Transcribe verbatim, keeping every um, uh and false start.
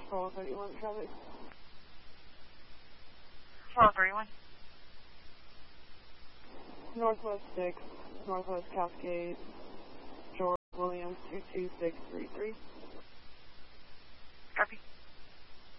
twelve thirty-one traffic. twelve thirty-one. Northwest six, Northwest Cascade, George Williams two two six